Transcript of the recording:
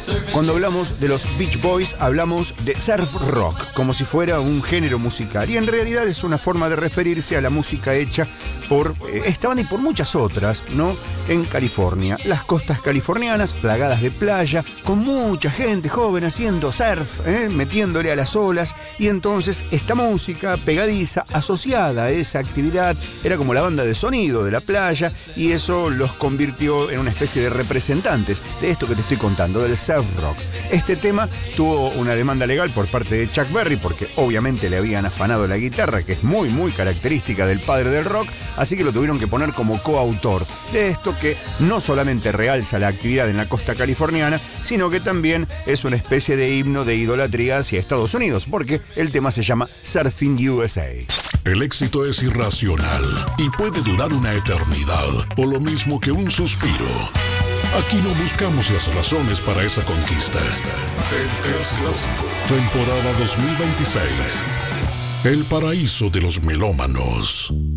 Cuando hablamos de los Beach Boys, hablamos de surf rock, como si fuera un género musical. Y en realidad es una forma de referirse a la música hecha por esta banda y por muchas otras, ¿no? En California. Las costas californianas, plagadas de playa, con mucha gente joven haciendo surf, metiéndole a las olas. Y entonces esta música pegadiza, asociada a esa actividad, era como la banda de sonido de la playa, y eso los convirtió en una especie de representantes de esto que te estoy contando, del surf rock. Este tema tuvo una demanda legal por parte de Chuck Berry, porque obviamente le habían afanado la guitarra, que es muy muy característica del padre del rock, así que lo tuvieron que poner como coautor de esto, que no solamente realza la actividad en la costa californiana, sino que también es una especie de himno de idolatría hacia Estados Unidos, porque el tema se llama Surfing USA. El éxito es irracional y puede durar una eternidad, o lo mismo que un suspiro. Aquí no buscamos las razones para esa conquista. El Clásico, temporada 2026. El paraíso de los melómanos.